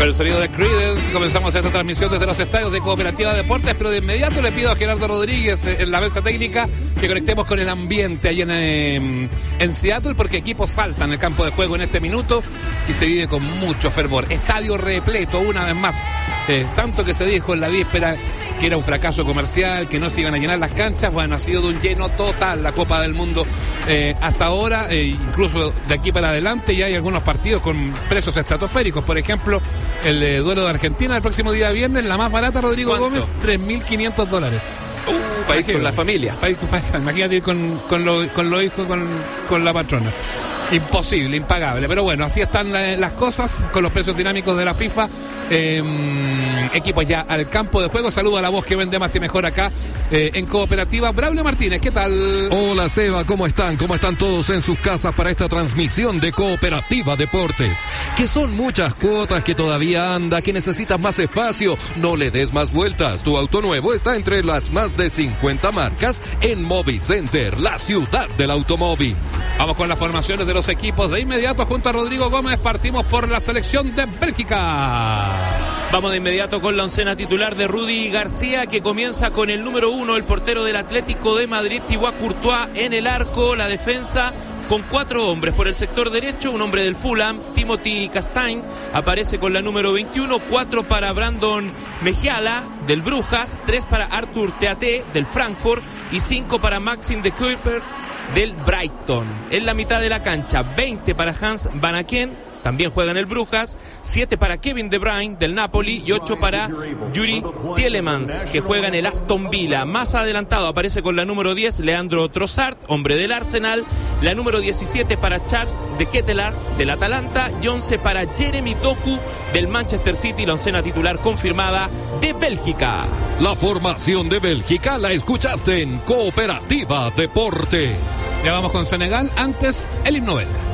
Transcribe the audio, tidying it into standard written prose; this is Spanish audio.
Con el sonido de Creedence comenzamos esta transmisión desde los estadios de Cooperativa Deportes, pero de inmediato le pido a Gerardo Rodríguez en la mesa técnica que conectemos con el ambiente ahí en Seattle, porque equipos saltan el campo de juego en este minuto y se vive con mucho fervor. Estadio repleto una vez más, tanto que se dijo en la víspera que era un fracaso comercial, que no se iban a llenar las canchas. Bueno, ha sido de un lleno total la Copa del Mundo hasta ahora, incluso de aquí para adelante ya hay algunos partidos con precios estratosféricos. Por ejemplo, el duelo de Argentina el próximo día viernes, la más barata, Rodrigo Gómez, $3.500. Para ir con la familia. Imagínate ir con los hijos, con la patrona. Imposible, impagable. Pero bueno, así están las cosas con los precios dinámicos de la FIFA. Equipos ya al campo de juego. Saludo a la voz que vende más y mejor acá en Cooperativa. Braulio Martínez, ¿qué tal? Hola Seba, ¿cómo están? ¿Cómo están todos en sus casas para esta transmisión de Cooperativa Deportes? Que son muchas cuotas, que todavía anda, que necesitas más espacio. No le des más vueltas. Tu auto nuevo está entre las más de 50 marcas en Movicenter, la ciudad del automóvil. Vamos con las formaciones de los equipos de inmediato junto a Rodrigo Gómez. Partimos por la selección de Bélgica. Vamos de inmediato con la oncena titular de Rudy García, que comienza con el número 1, el portero del Atlético de Madrid, Thibaut Courtois, en el arco. La defensa con 4 hombres. Por el sector derecho, un hombre del Fulham, Timothy Castagne, aparece con la número 21, 4 para Brandon Mejiala, del Brujas, 3 para Arthur Teate, del Frankfurt, y 5 para Maxim de Kuiper, del Brighton. En la mitad de la cancha, 20 para Hans Van Aken, también juega en el Brujas, 7 para Kevin De Bruyne del Napoli y 8 para Yuri Tielemans, que juega en el Aston Villa. Más adelantado aparece con la número 10 Leandro Trossard, hombre del Arsenal, la número 17 para Charles de Ketelaar del Atalanta y 11 para Jeremy Doku del Manchester City. La oncena titular confirmada de Bélgica. La formación de Bélgica la escuchaste en Cooperativa Deportes. Ya vamos con Senegal, antes el himno belga.